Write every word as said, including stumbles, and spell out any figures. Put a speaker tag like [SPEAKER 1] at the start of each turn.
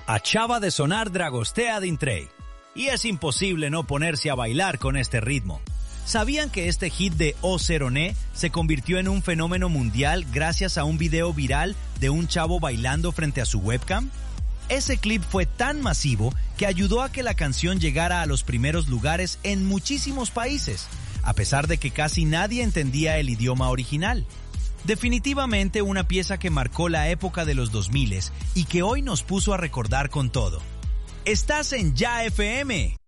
[SPEAKER 1] Acaba de sonar Dragostea Dintrey, y es imposible no ponerse a bailar con este ritmo. ¿Sabían que este hit de O Ceroné se convirtió en un fenómeno mundial gracias a un video viral de un chavo bailando frente a su webcam? Ese clip fue tan masivo que ayudó a que la canción llegara a los primeros lugares en muchísimos países, a pesar de que casi nadie entendía el idioma original. Definitivamente una pieza que marcó la época de los dos mil y que hoy nos puso a recordar con todo. Estás en Ya F M.